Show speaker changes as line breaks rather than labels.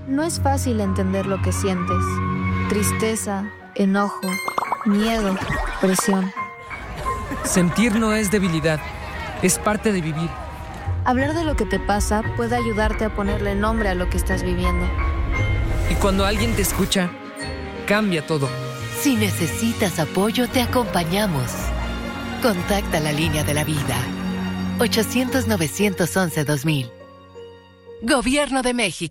No es fácil entender lo que sientes. Tristeza, enojo, miedo, presión.
Sentir no es debilidad, es parte de vivir.
Hablar de lo que te pasa puede ayudarte a ponerle nombre a lo que estás viviendo.
Y cuando alguien te escucha, cambia todo.
Si necesitas apoyo, te acompañamos. Contacta la línea de la vida. 800-911-2000. Gobierno de México.